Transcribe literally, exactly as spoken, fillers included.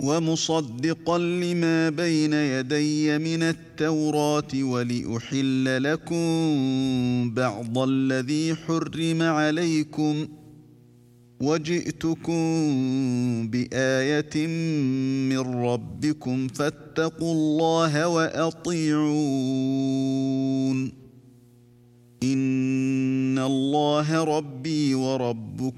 ومصدقا لما بين يدي من التوراة ولأحل لكم بعض الذي حرم عليكم وجئتكم بآية من ربكم فاتقوا الله وأطيعون إن الله ربي وربكم